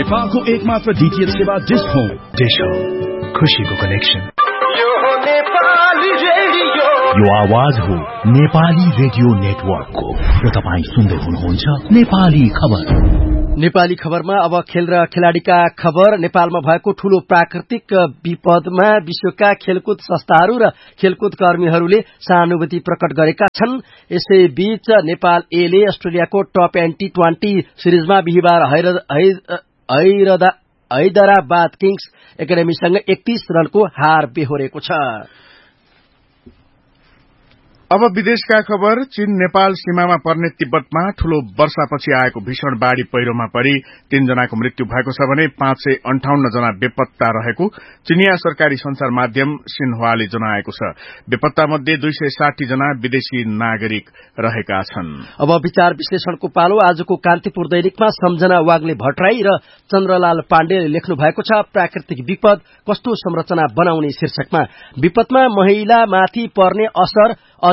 नेपालको एकमात्र डीटीएच सेवा डिश होम। डिश होम, खुशीको कनेक्सन। यो आवाज हो नेपाली रेडियो नेटवर्कको र तपाईं सुन्दै हुनुहुन्छ नेपाली खबर। नेपाली खबरमा अब खेल र खेलाड़ीका खबर। नेपालमा भएको ठूलो प्राकृतिक विपदमा विश्वका खेलकुद संस्थाहरू र खेलकुद कर्मीहरूले सहानुभूति प्रकट गरेका छन्। यसैबीच नेपाल एले अस्ट्रेलियाको टप T20 सिरिजमा बिहिबार हैदराबाद किङ्स एकाडेमीसँग 31 रनको हार बेहोरेको छ। अब विदेशका खबर। चीन नेपाल सीमामा पर्ने तिब्बतमा ठूलो वर्षापछि आएको भीषण बाढ़ी पहिरोमा परि 3 जनाको मृत्यु भएको छ भने 558 जना बेपत्ता रहेको चिनिया सरकारी संचार माध्यम सिन्हुवाले जनाएको छ। बेपत्ता मध्ये 260 जना विदेशी नागरिक रहेका छन्। अब विचार विश्लेषणको पालो। आजको कान्तिपुर दैनिकमा सम्झना वाग्ले भट्टराई र चन्द्रलाल पाण्डेले लेख्नु भएको छ प्राकृतिक विपद कस्तो संरचना बनाउने शीर्षकमा। विपदमा महिलामाथि पर्ने असर